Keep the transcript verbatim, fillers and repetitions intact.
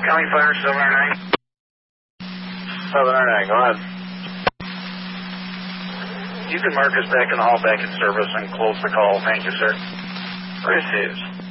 County Fire, seven oh nine. seven oh nine, go ahead. You can mark us back in the hall, back in service, and close the call. Thank you, sir. Received.